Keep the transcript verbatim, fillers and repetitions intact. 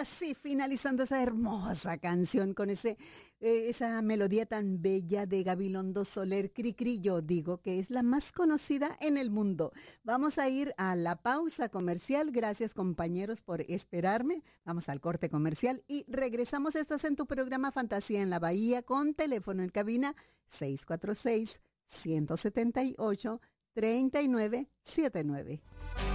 así finalizando esa hermosa canción con ese, eh, esa melodía tan bella de Gabilondo Soler Cricri, yo digo que es la más conocida en el mundo. Vamos a ir a la pausa comercial. Gracias, compañeros, por esperarme. Vamos al corte comercial y regresamos. Estás en tu programa Fantasía en la Bahía con teléfono en cabina seis cuatro seis, uno siete ocho, tres nueve siete nueve.